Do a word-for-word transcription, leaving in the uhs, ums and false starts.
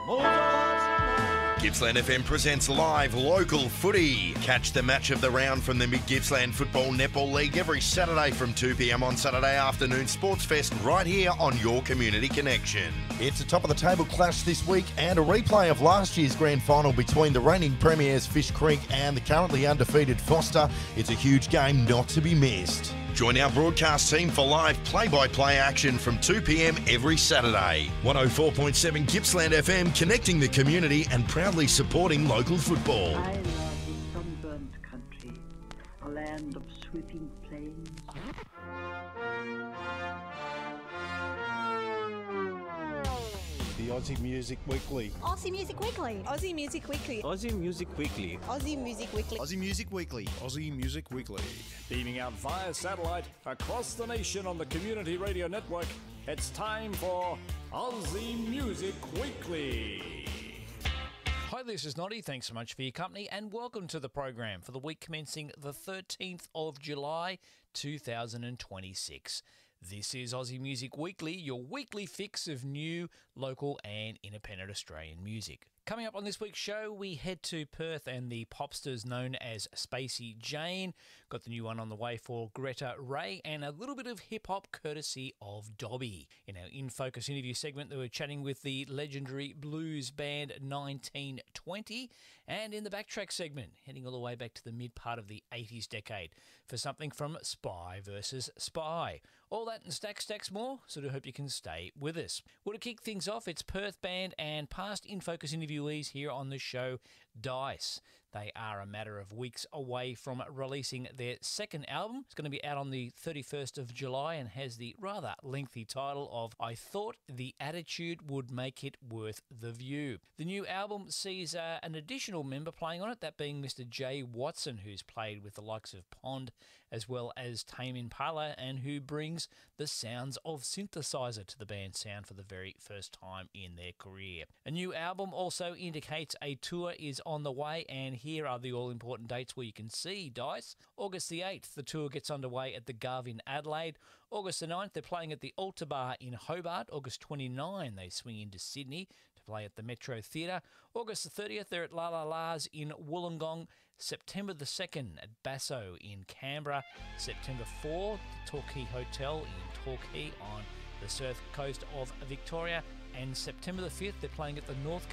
Gippsland F M presents live local footy. Catch the match of the round from the Mid-Gippsland Football Netball League every Saturday from two p m on Saturday afternoon Sports Fest right here on your Community Connection. It's a top-of-the-table clash this week and a replay of last year's grand final between the reigning premiers Fish Creek and the currently undefeated Foster. It's a huge game not to be missed. Join our broadcast team for live play-by-play action from two p m every Saturday. one oh four point seven Gippsland F M, connecting the community and proudly supporting local football. I love the sunburnt country, a land of sweeping plains. The Aussie Music Weekly. Aussie Music Weekly. Aussie Music Weekly. Aussie Music Weekly. Aussie Music Weekly. Aussie Music Weekly. Aussie Music Weekly. Beaming out via satellite across the nation on the Community Radio Network, it's time for Aussie Music Weekly. Hi, this is Noddy. Thanks so much for your company and welcome to the program for the week commencing the thirteenth of July two thousand twenty-six. This is Aussie Music Weekly, your weekly fix of new, local and independent Australian music. Coming up on this week's show, we head to Perth and the popsters known as Spacey Jane. Got the new one on the way for Greta Ray and a little bit of hip-hop courtesy of Dobby. In our In Focus interview segment, they were chatting with the legendary blues band nineteen twenty. And in the Backtrack segment, heading all the way back to the mid-part of the eighties decade for something from Spy versus Spy. All that and stacks, stacks more, so I hope you can stay with us. Well, to kick things off, it's Perth band and past In Focus interviewees here on the show, Dice. They are a matter of weeks away from releasing their second album. It's going to be out on the thirty-first of July and has the rather lengthy title of I Thought the Attitude Would Make It Worth the View. The new album sees uh, an additional member playing on it, that being Mister Jay Watson, who's played with the likes of Pond as well as Tame Impala and who brings the sounds of synthesizer to the band's sound for the very first time in their career. A new album also indicates a tour is on the way, and here are the all-important dates where you can see Dice. August the eighth, the tour gets underway at the Gov in Adelaide. August the ninth, they're playing at the Alta Bar in Hobart. August twenty-ninth, they swing into Sydney to play at the Metro Theatre. August the thirtieth, they're at La La La's in Wollongong. September the second at Basso in Canberra. September fourth, the Torquay Hotel in Torquay on the south coast of Victoria. And September the fifth, they're playing at the North